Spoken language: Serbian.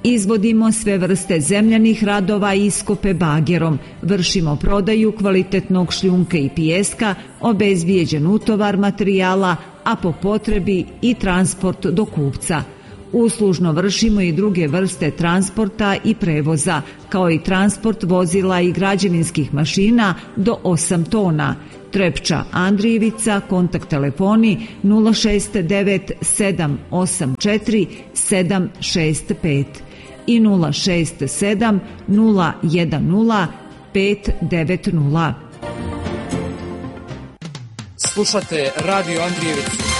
Izvodimo sve vrste zemljanih radova i iskope bagerom, vršimo prodaju kvalitetnog šljunka i pijeska, obezbijeđen utovar materijala, a po potrebi i transport do kupca. Uslužno vršimo i druge vrste transporta i prevoza, kao i transport vozila i građevinskih mašina do 8 tona. Trepča, Andrijevica, kontakt telefoni 069 784 765 i 067 010 590. Slušate Radio Andrijevicu.